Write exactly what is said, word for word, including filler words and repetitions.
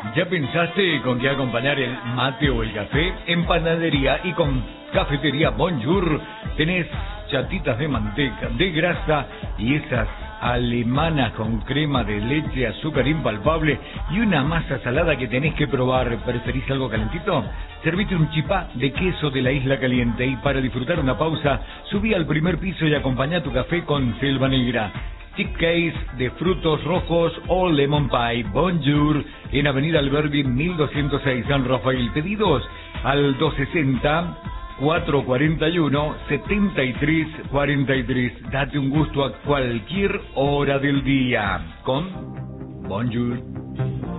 ¿Ya pensaste con qué acompañar el mate o el café? En panadería y con cafetería Bonjour tenés chatitas de manteca, de grasa y esas alemanas con crema de leche, azúcar impalpable y una masa salada que tenés que probar. ¿Preferís algo calentito? Servite un chipá de queso de la Isla Caliente y para disfrutar una pausa, subí al primer piso y acompañá tu café con Selva Negra. Chip case de frutos rojos o lemon pie Bonjour en Avenida Alberdi mil doscientos seis San Rafael. Pedidos al dos sesenta, cuatrocientos cuarenta y uno, setenta y tres cuarenta y tres. Date un gusto a cualquier hora del día con Bonjour.